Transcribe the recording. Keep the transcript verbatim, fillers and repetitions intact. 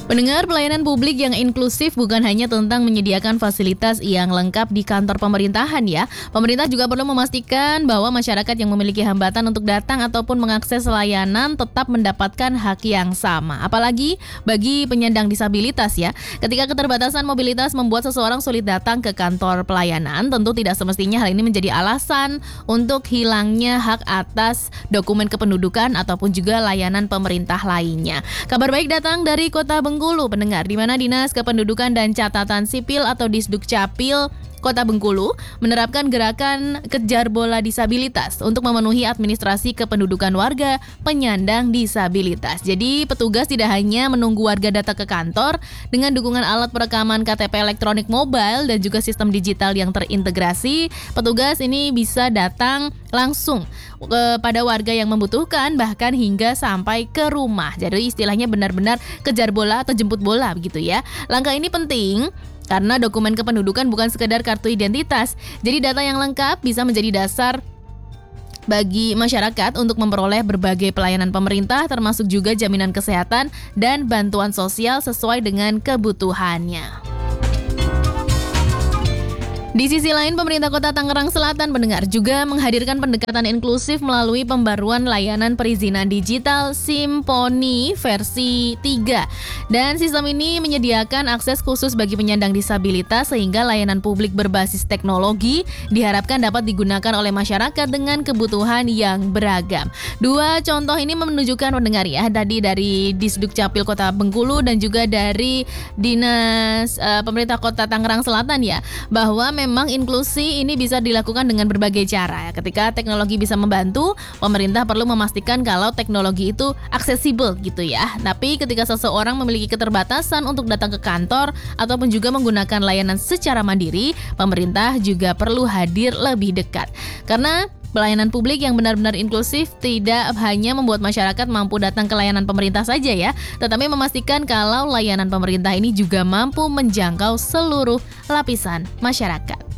Pendengar, pelayanan publik yang inklusif bukan hanya tentang menyediakan fasilitas yang lengkap di kantor pemerintahan ya. Pemerintah juga perlu memastikan bahwa masyarakat yang memiliki hambatan untuk datang ataupun mengakses layanan tetap mendapatkan hak yang sama. Apalagi bagi penyandang disabilitas ya. Ketika keterbatasan mobilitas membuat seseorang sulit datang ke kantor pelayanan, tentu tidak semestinya hal ini menjadi alasan untuk hilangnya hak atas dokumen kependudukan ataupun juga layanan pemerintah lainnya. Kabar baik datang dari Kota Bengkulu. Bengkulu, pendengar, di mana Dinas Kependudukan dan Catatan Sipil atau Disdukcapil Kota Bengkulu menerapkan gerakan kejar bola disabilitas untuk memenuhi administrasi kependudukan warga penyandang disabilitas. Jadi petugas tidak hanya menunggu warga datang ke kantor, dengan dukungan alat perekaman K T P elektronik mobile dan juga sistem digital yang terintegrasi, petugas ini bisa datang langsung kepada warga yang membutuhkan, bahkan hingga sampai ke rumah. Jadi istilahnya benar-benar kejar bola atau jemput bola begitu ya. Langkah ini penting karena dokumen kependudukan bukan sekedar kartu identitas. Jadi data yang lengkap bisa menjadi dasar bagi masyarakat untuk memperoleh berbagai pelayanan pemerintah, termasuk juga jaminan kesehatan dan bantuan sosial sesuai dengan kebutuhannya. Di sisi lain, pemerintah Kota Tangerang Selatan, pendengar, juga menghadirkan pendekatan inklusif melalui pembaruan layanan perizinan digital Simponi versi tiga. Dan sistem ini menyediakan akses khusus bagi penyandang disabilitas sehingga layanan publik berbasis teknologi diharapkan dapat digunakan oleh masyarakat dengan kebutuhan yang beragam. Dua contoh ini menunjukkan, pendengar ya, tadi dari Disdukcapil Kota Bengkulu dan juga dari Dinas uh, Pemerintah Kota Tangerang Selatan ya, bahwa memang inklusi ini bisa dilakukan dengan berbagai cara. Ketika teknologi bisa membantu, pemerintah perlu memastikan kalau teknologi itu aksesibel gitu ya. Tapi ketika seseorang memiliki keterbatasan untuk datang ke kantor ataupun juga menggunakan layanan secara mandiri, pemerintah juga perlu hadir lebih dekat. Karena pelayanan publik yang benar-benar inklusif tidak hanya membuat masyarakat mampu datang ke layanan pemerintah saja ya, tetapi memastikan kalau layanan pemerintah ini juga mampu menjangkau seluruh lapisan masyarakat.